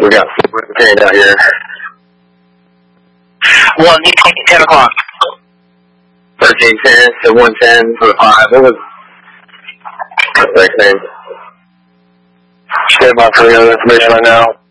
We got contained out here. Well, you take 10 o'clock. 1310 to 110 for the 5. What was the next name? Stand by for the other information right now.